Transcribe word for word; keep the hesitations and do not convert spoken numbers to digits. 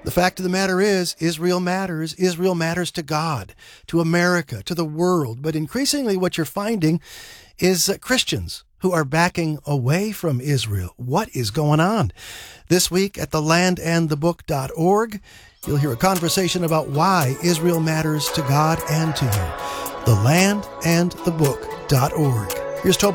The fact of the matter is, Israel matters. Israel matters to God, to America, to the world. But increasingly what you're finding is uh, Christians who are backing away from Israel. What is going on? This week at the land and the book dot org, you'll hear a conversation about why Israel matters to God and to you. the land and the book dot org. Here's Toby.